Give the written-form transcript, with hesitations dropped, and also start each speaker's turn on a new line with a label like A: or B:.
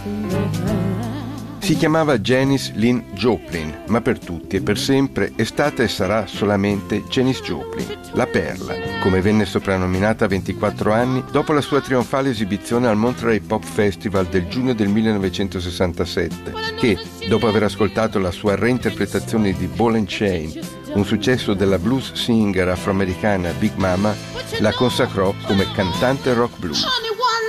A: Si chiamava Janis Lynn Joplin, ma per tutti e per sempre è stata e sarà solamente Janis Joplin, la Perla, come venne soprannominata a 24 anni dopo la sua trionfale esibizione al Monterey Pop Festival del giugno del 1967, che, dopo aver ascoltato la sua reinterpretazione di Ball and Chain, un successo della blues singer afroamericana Big Mama, la consacrò come cantante rock blues.